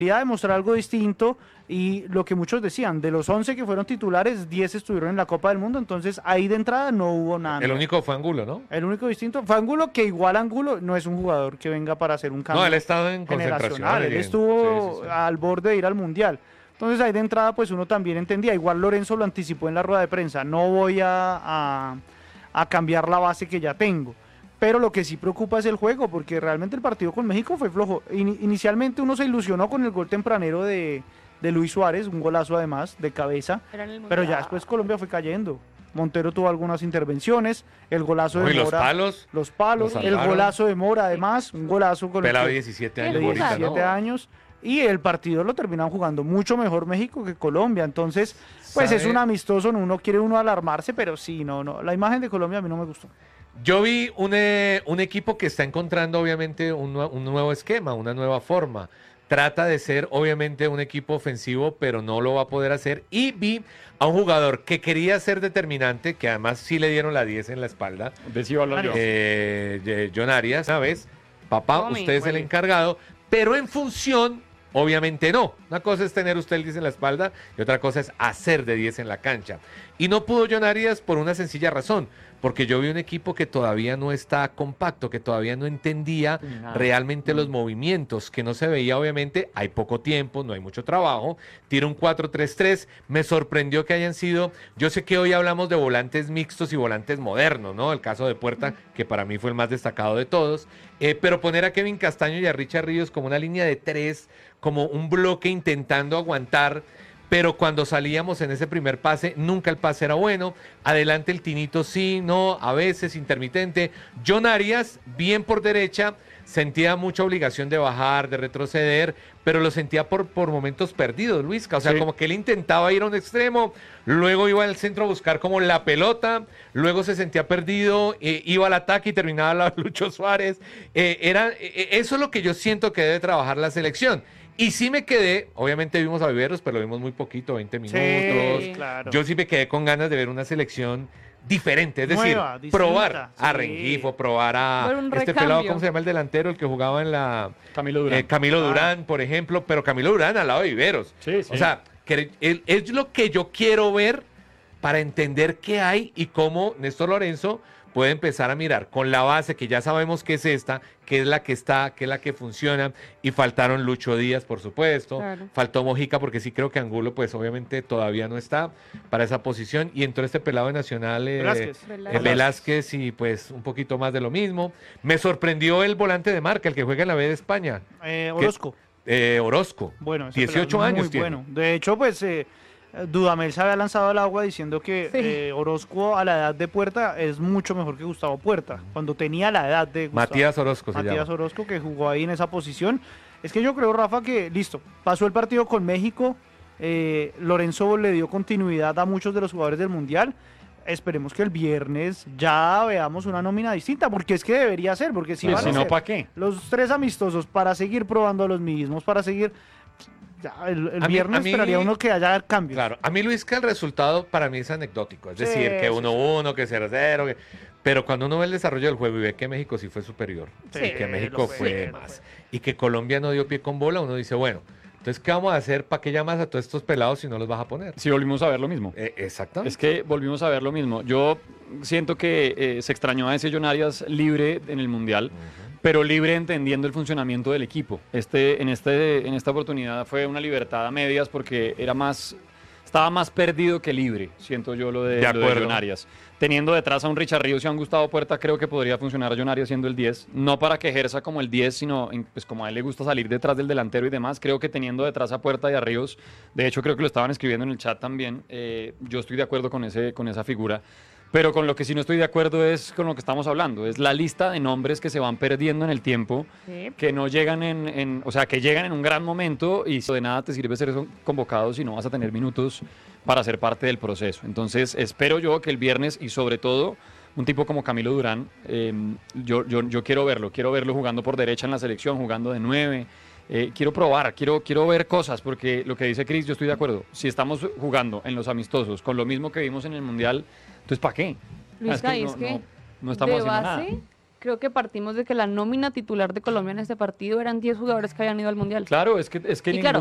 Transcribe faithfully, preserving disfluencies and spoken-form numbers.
demostrar algo distinto y lo que muchos decían, de los once que fueron titulares, diez estuvieron en la Copa del Mundo, entonces ahí de entrada no hubo nada. El único fue Angulo, ¿no? El único distinto fue Angulo, que igual Angulo no es un jugador que venga para hacer un cambio. No, él ha estado en concentración. Él estuvo sí, sí, sí. al borde de ir al Mundial. Entonces ahí de entrada pues uno también entendía, igual Lorenzo lo anticipó en la rueda de prensa, no voy a, a, a cambiar la base que ya tengo. Pero lo que sí preocupa es el juego, porque realmente el partido con México fue flojo. In- inicialmente uno se ilusionó con el gol tempranero de, de Luis Suárez, un golazo además, de cabeza, pero ya después Colombia fue cayendo. Montero tuvo algunas intervenciones, el golazo de Uy, Mora. los palos. Los palos, los el golazo de Mora además, un golazo con Pelado el que, diecisiete años. de diecisiete ¿no? años. Y el partido lo terminaron jugando mucho mejor México que Colombia. Entonces, pues ¿Sabe? es un amistoso, no uno quiere uno alarmarse, pero sí, no, no. La imagen de Colombia a mí no me gustó. Yo vi un, eh, un equipo que está encontrando obviamente un, nue- un nuevo esquema, una nueva forma. Trata de ser obviamente un equipo ofensivo, pero no lo va a poder hacer. Y vi a un jugador que quería ser determinante, que además sí le dieron la diez en la espalda. De sí iba a hablar yo. Eh, eh, John Arias, ¿sabes? Papá, Tome, usted es el huele. encargado, pero en función, obviamente no. Una cosa es tener usted el diez en la espalda y otra cosa es hacer de diez en la cancha. Y no pudo John Arias por una sencilla razón, porque yo vi un equipo que todavía no está compacto, que todavía no entendía Nada. realmente los movimientos, que no se veía obviamente, hay poco tiempo, no hay mucho trabajo, tira un cuatro tres tres, me sorprendió que hayan sido, yo sé que hoy hablamos de volantes mixtos y volantes modernos, ¿no? El caso de Puerta, que para mí fue el más destacado de todos, eh, pero poner a Kevin Castaño y a Richard Ríos como una línea de tres, como un bloque intentando aguantar, pero cuando salíamos en ese primer pase, nunca el pase era bueno. Adelante el Tinito sí, no, a veces intermitente. John Arias, bien por derecha, sentía mucha obligación de bajar, de retroceder, pero lo sentía por, por momentos perdidos, Luisca. O sea, Sí. como que él intentaba ir a un extremo, luego iba al centro a buscar como la pelota, luego se sentía perdido, eh, iba al ataque y terminaba la Lucho Suárez. Eh, era, eh, eso es lo que yo siento que debe trabajar la selección. Y sí me quedé, obviamente vimos a Viveros, pero lo vimos muy poquito, veinte minutos. Sí, claro. Yo sí me quedé con ganas de ver una selección diferente, es decir, Nueva, distinta, probar a sí. Rengifo, probar a Ver un este recambio. pelado, ¿cómo se llama el delantero? El que jugaba en la... Camilo Durán. Eh, Camilo Ah. Durán, por ejemplo, pero Camilo Durán al lado de Viveros. Sí, sí. O sea, que él- es lo que yo quiero ver para entender qué hay y cómo Néstor Lorenzo puede empezar a mirar con la base que ya sabemos que es esta, que es la que está, que es la que funciona, y faltaron Lucho Díaz, por supuesto, Claro. faltó Mojica, porque sí creo que Angulo, pues obviamente todavía no está para esa posición, y entró este pelado de Nacional, eh, Velázquez. eh, Velázquez, y pues un poquito más de lo mismo. Me sorprendió el volante de marca, el que juega en la B de España, Eh, Orozco. eh, Orozco. Bueno, ese dieciocho pelado años muy tiene. bueno. De hecho, pues eh, Dudamel se había lanzado al agua diciendo que Sí. eh, Orozco a la edad de Puerta es mucho mejor que Gustavo Puerta, cuando tenía la edad de Gustavo. Matías Orozco se Matías llama. Orozco, que jugó ahí en esa posición. Es que yo creo, Rafa, que listo, pasó el partido con México, eh, Lorenzo le dio continuidad a muchos de los jugadores del Mundial. Esperemos que el viernes ya veamos una nómina distinta, porque es que debería ser, porque si Sí, van si a no, ser ¿para qué? los tres amistosos para seguir probando a los mismos, para seguir... Ya, el el A mí- viernes a mí- esperaría uno que haya cambios. Claro, a mí Luis, que el resultado para mí es anecdótico, es Sí, decir, que sí, uno uno, que cero cero, que... pero cuando uno ve el desarrollo del juego y ve que México sí fue superior, Sí, y que México lo fue, fue, lo más, fue. y que Colombia no dio pie con bola, uno dice, bueno, entonces, ¿qué vamos a hacer? ¿Para qué llamas a todos estos pelados si no los vas a poner? Sí, volvimos a ver lo mismo. Eh, exactamente. Es que volvimos a ver lo mismo. Yo siento que eh, se extrañó a ese John Arias libre en el Mundial, pero libre entendiendo el funcionamiento del equipo. Este, en, este, en esta oportunidad fue una libertad a medias porque era más, estaba más perdido que libre, siento yo lo de, De lo de acuerdo. John Arias. Teniendo detrás a un Richard Ríos y a un Gustavo Puerta, creo que podría funcionar John Arias siendo el diez. No para que ejerza como el diez, sino en- pues como a él le gusta salir detrás del delantero y demás. Creo que teniendo detrás a Puerta y a Ríos, de hecho creo que lo estaban escribiendo en el chat también, eh, yo estoy de acuerdo con, ese, con esa figura. Pero con lo que sí no estoy de acuerdo es con lo que estamos hablando, es la lista de nombres que se van perdiendo en el tiempo, Sí. que no llegan en, en- o sea, que llegan en un gran momento y de nada te sirve ser convocado si no vas a tener minutos para ser parte del proceso. Entonces, espero yo que el viernes y sobre todo un tipo como Camilo Durán, eh, yo, yo, yo quiero verlo, quiero verlo jugando por derecha en la selección, jugando de nueve. Eh, quiero probar, quiero, quiero ver cosas, porque lo que dice Cris, yo estoy de acuerdo. Si estamos jugando en los amistosos con lo mismo que vimos en el Mundial, entonces ¿para qué? Luis, Es que es no, que no- no estamos de haciendo base, nada. creo que partimos de que la nómina titular de Colombia en este partido eran diez jugadores que habían ido al Mundial. Claro, es que, es que Y claro,